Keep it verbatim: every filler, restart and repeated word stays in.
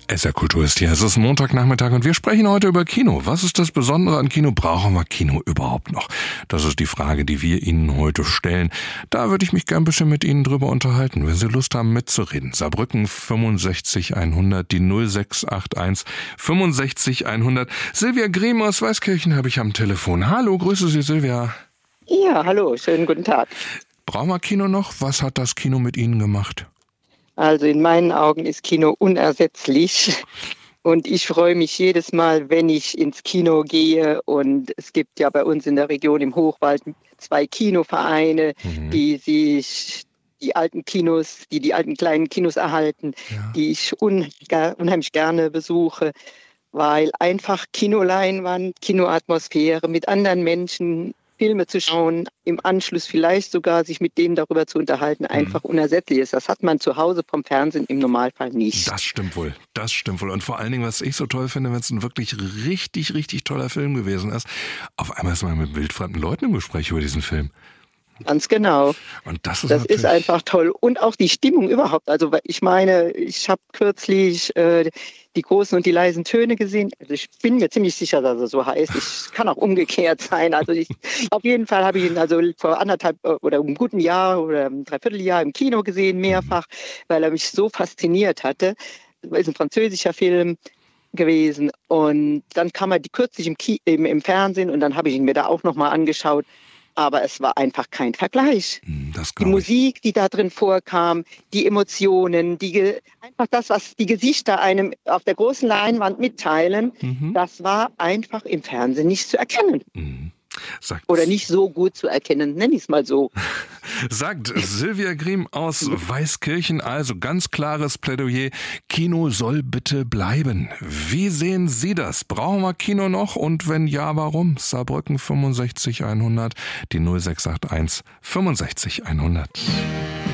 S R Kultur ist hier. Es ist Montagnachmittag und wir sprechen heute über Kino. Was ist das Besondere an Kino? Brauchen wir Kino überhaupt noch? Das ist die Frage, die wir Ihnen heute stellen. Da würde ich mich gern ein bisschen mit Ihnen drüber unterhalten, wenn Sie Lust haben mitzureden. Saarbrücken fünfundsechzig hundert, die null sechs acht eins fünfundsechzig hundert. Silvia Griem aus Weißkirchen habe ich am Telefon. Hallo, grüße Sie, Silvia. Ja, hallo, schönen guten Tag. Brauchen wir Kino noch? Was hat das Kino mit Ihnen gemacht? Also in meinen Augen ist Kino unersetzlich und ich freue mich jedes Mal, wenn ich ins Kino gehe, und es gibt ja bei uns in der Region im Hochwald zwei Kinovereine, mhm. die sich die alten Kinos, die die alten kleinen Kinos erhalten, ja. die ich un, unheimlich gerne besuche, weil einfach Kinoleinwand, Kinoatmosphäre mit anderen Menschen, Filme zu schauen, im Anschluss vielleicht sogar sich mit denen darüber zu unterhalten, einfach mhm. unersetzlich ist. Das hat man zu Hause vom Fernsehen im Normalfall nicht. Das stimmt wohl, das stimmt wohl. Und vor allen Dingen, was ich so toll finde, wenn es ein wirklich richtig, richtig toller Film gewesen ist, auf einmal ist man mit wildfremden Leuten im Gespräch über diesen Film. Ganz genau. Und das ist, das ist einfach toll. Und auch die Stimmung überhaupt. Also ich meine, ich habe kürzlich äh, die großen und die leisen Töne gesehen. Also ich bin mir ziemlich sicher, dass er so heißt. Ich kann auch umgekehrt sein. Also ich, auf jeden Fall habe ich ihn also vor anderthalb oder einem guten Jahr oder einem Dreivierteljahr im Kino gesehen, mehrfach, weil er mich so fasziniert hatte. Das ist ein französischer Film gewesen. Und dann kam er die kürzlich im, Ki- im, im Fernsehen, und dann habe ich ihn mir da auch nochmal angeschaut. Aber es war einfach kein Vergleich. Das die Musik, ich. die da drin vorkam, die Emotionen, die einfach das, was die Gesichter einem auf der großen Leinwand mitteilen, mhm. das war einfach im Fernsehen nicht zu erkennen. Mhm. Sagt, Oder nicht so gut zu erkennen, nenne ich es mal so. Sagt Silvia Griem aus Weißkirchen, also ganz klares Plädoyer, Kino soll bitte bleiben. Wie sehen Sie das? Brauchen wir Kino noch? Und wenn ja, warum? Saarbrücken fünfundsechzig hundert, die null sechs acht eins fünfundsechzig hundert.